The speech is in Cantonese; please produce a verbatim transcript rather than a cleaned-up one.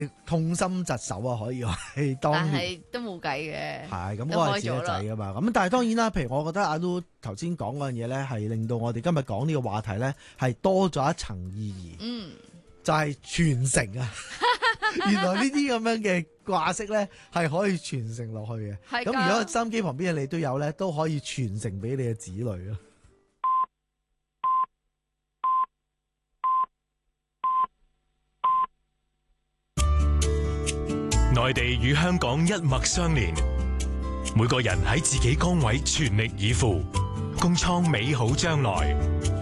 痛心疾首啊，可以話係當但年。 係都冇計嘅。 係咁， 都我係自己開咗啦仔噶嘛。咁但係當然啦，譬如我覺得阿 Lu 頭先講嗰樣嘢咧，係令到我哋今日講呢個話題咧，係多咗一層意義。 嗯， 就係傳承啊！原來呢啲咁樣嘅掛飾咧，係可以傳承落去嘅。 係㗎咁如果收音機旁邊嘅你都有咧，都可以傳承俾你嘅子女咯。 內地與香港一脈相連，每個人喺自己崗位全力以赴，共創美好將來。